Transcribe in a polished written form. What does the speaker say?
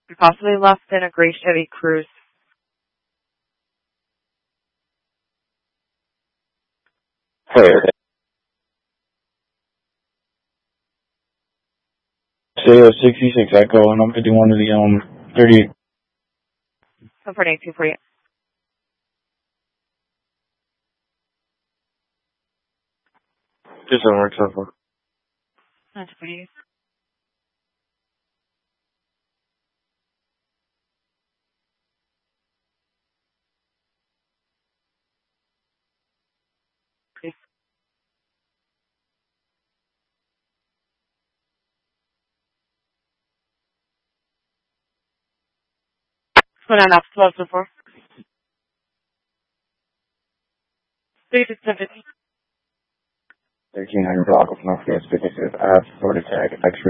Possibly lost in a gray Chevy Cruze. Hey, say 66 Echo, and I'm 51 to the 30. 248, 248. Just on work so far. 248. What's going on, 1204? 3650. 1300 block of Northwest 56 Ave, Florida Tag, X-ray.